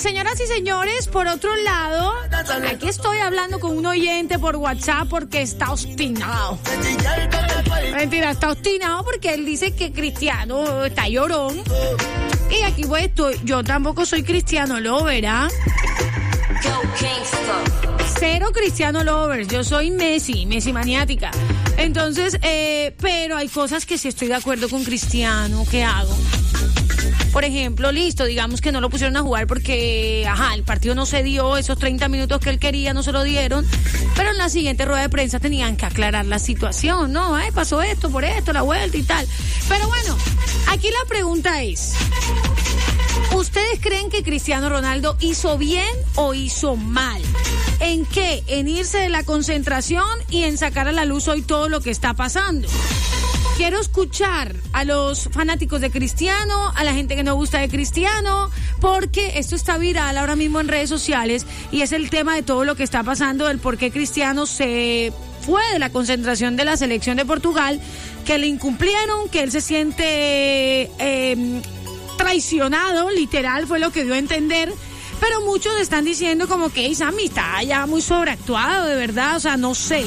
señoras y señores, por otro lado, aquí estoy hablando con un oyente por WhatsApp porque está obstinado. Mentira, está obstinado porque él dice que Cristiano está llorón. Y aquí pues yo tampoco soy Cristiano lover, ¿ah? Cero Cristiano lovers, yo soy Messi maniática. Entonces, pero hay cosas que sí estoy de acuerdo con Cristiano. ¿Qué hago? Por ejemplo, listo, digamos que no lo pusieron a jugar porque, el partido no se dio, esos 30 minutos que él quería no se lo dieron, pero en la siguiente rueda de prensa tenían que aclarar la situación, ¿no? Pasó esto, por esto, la vuelta y tal. Pero bueno, aquí la pregunta es, ¿ustedes creen que Cristiano Ronaldo hizo bien o hizo mal? ¿En qué? En irse de la concentración y en sacar a la luz hoy todo lo que está pasando. Quiero escuchar a los fanáticos de Cristiano, a la gente que no gusta de Cristiano, porque esto está viral ahora mismo en redes sociales y es el tema de todo lo que está pasando, del por qué Cristiano se fue de la concentración de la selección de Portugal, que le incumplieron, que él se siente traicionado, literal, fue lo que dio a entender. Pero muchos están diciendo como que Sammy está ya muy sobreactuado, de verdad, o sea, no sé.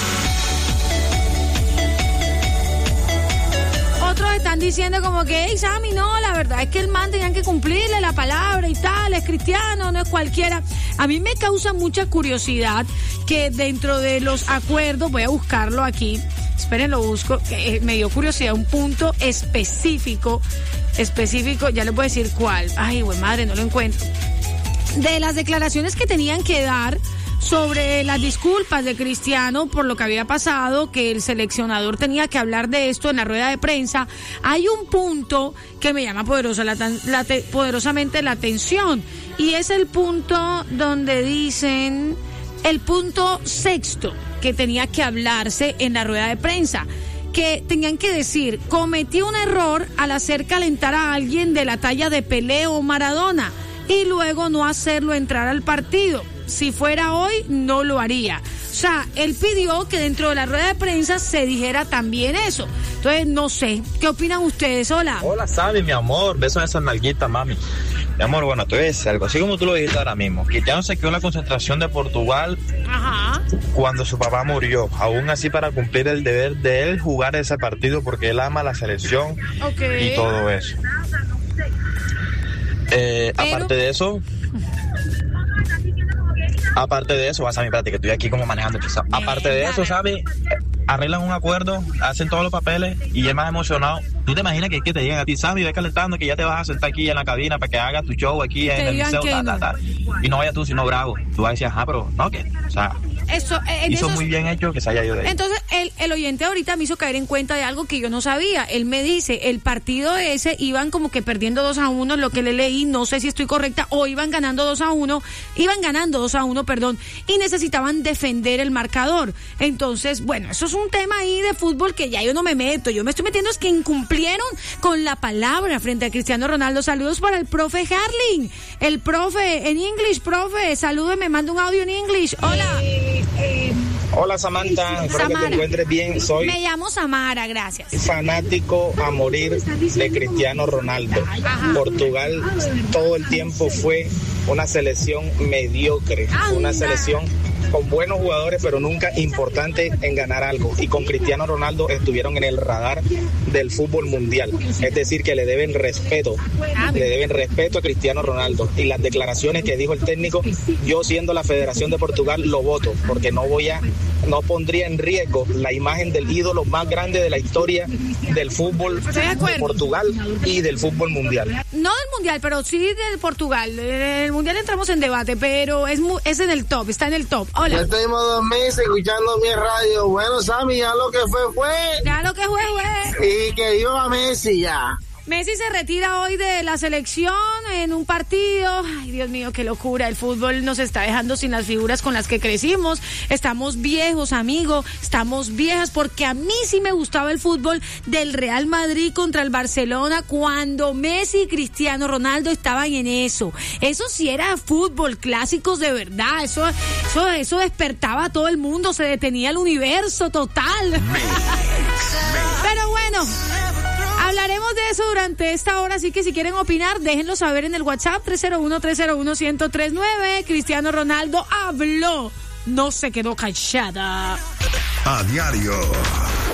Otros están diciendo como que, Sammy, no, la verdad es que el man tenían que cumplirle la palabra y tal, es cristiano, no es cualquiera. A mí me causa mucha curiosidad que dentro de los acuerdos, voy a buscarlo aquí, esperen, lo busco, que me dio curiosidad, un punto específico, ya les voy a decir cuál. Ay, güey, madre, no lo encuentro. De las declaraciones que tenían que dar sobre las disculpas de Cristiano por lo que había pasado, que el seleccionador tenía que hablar de esto en la rueda de prensa, hay un punto que me llama poderosamente la atención, y es el punto donde dicen, el punto sexto que tenía que hablarse en la rueda de prensa, que tenían que decir, cometí un error al hacer calentar a alguien de la talla de Pelé o Maradona y luego no hacerlo entrar al partido. Si fuera hoy, no lo haría. O sea, él pidió que dentro de la rueda de prensa se dijera también eso. Entonces, no sé, ¿qué opinan ustedes? Hola. Hola, Sammy, mi amor, besos en esa nalguita, mami. Mi amor, bueno, te voy a decir algo, así como tú lo dijiste ahora mismo, Cristiano se quedó en la concentración de Portugal. Ajá. Cuando su papá murió, aún así para cumplir el deber de él jugar ese partido porque él ama la selección. Okay. Y todo eso. Aparte de eso, vas a mi práctica, estoy aquí como manejando. Aparte de eso, ¿sabes? Arreglan un acuerdo, hacen todos los papeles y él más emocionado. ¿Tú te imaginas que te digan a ti, Sammy, ve calentando, que ya te vas a sentar aquí en la cabina para que hagas tu show aquí en el liceo, y no vayas tú, sino bravo? Tú vas a decir, pero no, que, o sea, hizo muy bien hecho que se haya ido de ahí. Entonces, el oyente ahorita me hizo caer en cuenta de algo que yo no sabía. Él me dice, el partido ese iban como que perdiendo 2-1, lo que le leí, no sé si estoy correcta, o iban ganando 2-1, y necesitaban defender el marcador. Entonces, bueno, eso es un tema ahí de fútbol que ya yo no me meto. Yo me estoy metiendo es que incumplieron con la palabra frente a Cristiano Ronaldo. Saludos para el profe Harling, el profe en English, profe, salude, me manda un audio en English. Hola. Hola, Samantha, espero que te encuentres bien. Me llamo Samara, gracias. Fanático a morir de Cristiano Ronaldo. Ajá. Portugal todo el tiempo fue una selección mediocre, una selección con buenos jugadores, pero nunca importante en ganar algo. Y con Cristiano Ronaldo estuvieron en el radar del fútbol mundial. Es decir, que le deben respeto a Cristiano Ronaldo. Y las declaraciones que dijo el técnico, yo siendo la Federación de Portugal lo voto, porque no pondría en riesgo la imagen del ídolo más grande de la historia del fútbol de Portugal y del fútbol mundial. No del mundial, pero sí del Portugal. El mundial entramos en debate, pero es en el top, está en el top. Hola. Ya tenemos 2 meses escuchando mi radio. Bueno, Sammy, ya lo que fue. Ya lo que fue. Y que viva Messi ya. Messi se retira hoy de la selección en un partido. Ay, Dios mío, qué locura. El fútbol nos está dejando sin las figuras con las que crecimos. Estamos viejos, amigo. Estamos viejas porque a mí sí me gustaba el fútbol del Real Madrid contra el Barcelona cuando Messi y Cristiano Ronaldo estaban en eso. Eso sí era fútbol, clásicos de verdad. Eso despertaba a todo el mundo. Se detenía el universo total. Pero bueno, hablaremos Hablaremos de eso durante esta hora, así que si quieren opinar, déjenlo saber en el WhatsApp 301-301-1039. Cristiano Ronaldo habló, no se quedó callada. A diario.